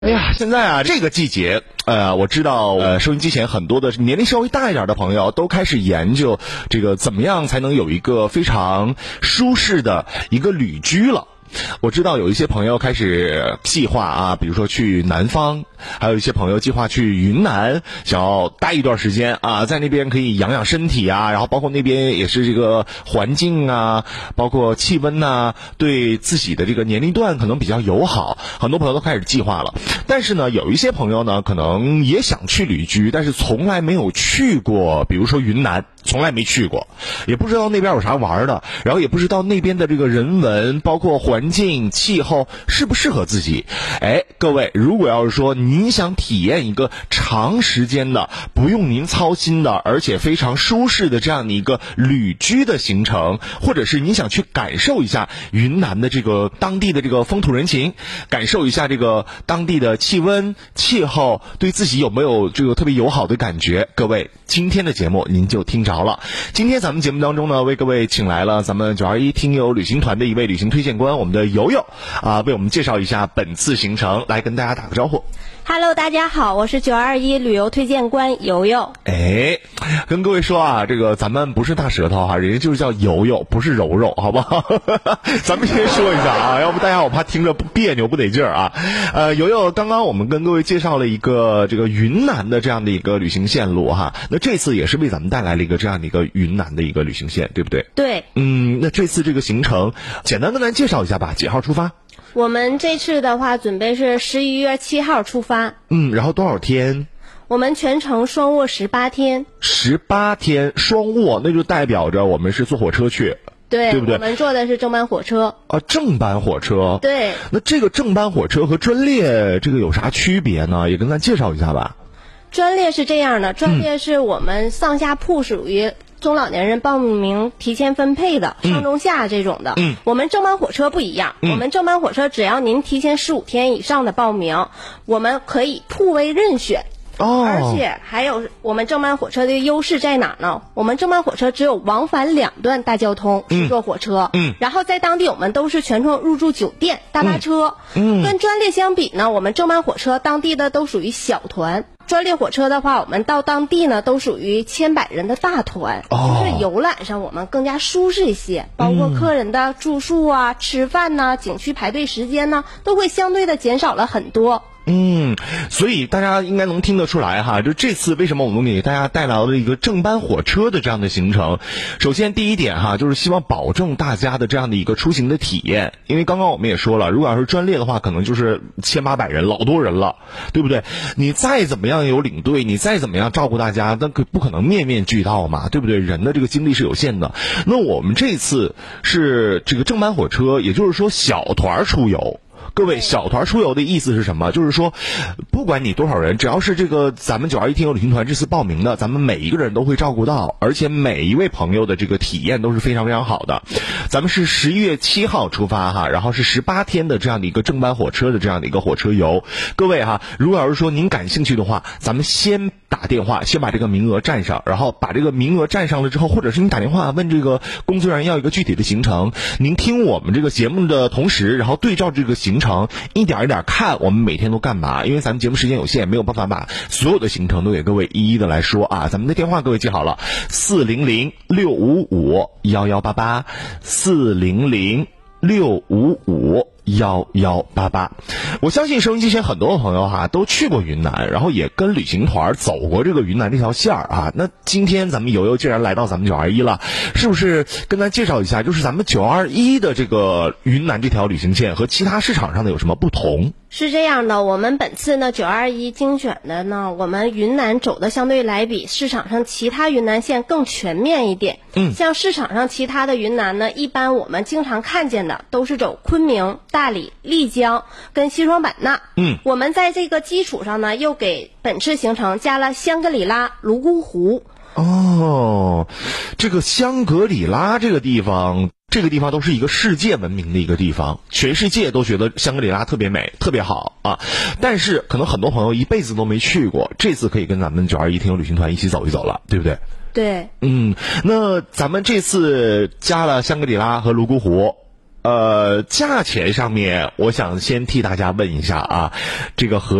哎呀，现在啊，这个季节，我知道，收音机前很多的年龄稍微大一点的朋友都开始研究这个怎么样才能有一个非常舒适的一个旅居了。我知道有一些朋友开始计划啊，比如说去南方，还有一些朋友计划去云南，想要待一段时间啊，在那边可以养养身体啊，然后包括那边也是这个环境啊，包括气温呐，对自己的这个年龄段可能比较友好，很多朋友都开始计划了。但是呢，有一些朋友呢，可能也想去旅居，但是从来没有去过，比如说云南。从来没去过，也不知道那边有啥玩的，然后也不知道那边的这个人文，包括环境、气候适不适合自己。哎，各位，如果要是说您想体验一个长时间的、不用您操心的，而且非常舒适的这样的一个旅居的行程，或者是你想去感受一下云南的这个当地的这个风土人情，感受一下这个当地的气温、气候，对自己有没有这个特别友好的感觉？各位，今天的节目您就听着了。今天咱们节目当中呢，为各位请来了咱们921听友旅行团的一位旅行推荐官，我们的悠悠啊，为我们介绍一下本次行程，来跟大家打个招呼。 Hello， 大家好，我是921旅游推荐官悠悠。 哎，跟各位说啊，这个咱们不是大舌头哈，人家就是叫悠悠，不是柔柔，好不好？咱们先说一下啊，要不大家我怕听着别扭不得劲儿啊。悠悠，刚刚我们跟各位介绍了一个这个云南的这样的一个旅行线路哈，那这次也是为咱们带来了一个这样的一个云南的一个旅行线，对不对？ 对。 那这次这个行程简单跟咱介绍一下吧，几号出发？ 我们这次的话准备是11月7号出发。 然后多少天？ 我们全程双卧18天。 18天双卧，那就代表着我们是坐火车去。 对， 对不对？ 我们坐的是正班火车。 正班火车。 对。 那这个正班火车和专列这个有啥区别呢？也跟咱介绍一下吧。 专列是这样的，专列是我们上下铺属于中老年人报名提前分配的，上中下这种的。我们正班火车不一样，我们正班火车只要您提前15天以上的报名，我们可以铺位任选。而且还有我们正班火车的优势在哪呢？我们正班火车只有往返2段大交通是坐火车，然后在当地我们都是全程入住酒店、大巴车。跟专列相比呢，我们正班火车当地的都属于小团。专列火车的话，我们到当地呢都属于千百人的大团，就是游览上我们更加舒适一些，包括客人的住宿啊、吃饭呐、景区排队时间呢，都会相对的减少了很多。 所以大家应该能听得出来哈，就这次为什么我们给大家带来了一个正班火车的这样的行程。首先第一点哈，就是希望保证大家的这样的一个出行的体验，因为刚刚我们也说了，如果要是专列的话，可能就是1800人，老多人了，对不对？你再怎么样有领队，你再怎么样照顾大家，那不可能面面俱到嘛，对不对？人的这个精力是有限的。那我们这次是这个正班火车，也就是说小团出游。各位，小团出游的意思是什么？就是说，不管你多少人，只要是这个咱们921听友旅行团这次报名的，咱们每一个人都会照顾到，而且每一位朋友的这个体验都是非常非常好的。咱们是11月7号出发哈，然后是18天的这样的一个正班火车的这样的一个火车游。各位哈，如果要是说您感兴趣的话，咱们先打电话，先把这个名额占上，然后把这个名额占上了之后，或者是你打电话问这个工作人员要一个具体的行程，您听我们这个节目的同时，然后对照这个行程一点一点看我们每天都干嘛，因为咱们节目时间有限，没有办法把所有的行程都给各位一一的来说啊。咱们的电话各位记好了，400-655-1188 400-655-1188。我相信收音机前很多朋友哈都去过云南，然后也跟旅行团走过这个云南这条线啊。那今天咱们悠悠既然来到咱们921了，是不是跟咱介绍一下，就是咱们921的这个云南这条旅行线和其他市场上的有什么不同？ 是这样的，我们本次呢921精选的呢，我们云南走的相对来比市场上其他云南线更全面一点。像市场上其他的云南呢，一般我们经常看见的都是走昆明、大理、丽江跟西双版纳。我们在这个基础上呢，又给本次行程加了香格里拉、泸沽湖。 这个香格里拉这个地方都是一个世界闻名的一个地方，全世界都觉得香格里拉特别美，特别好啊。但是可能很多朋友一辈子都没去过，这次可以跟咱们921听友旅行团一起走一走了，对不对？ 对。 那咱们这次加了香格里拉和泸沽湖， 价钱上面，我想先替大家问一下啊，这个和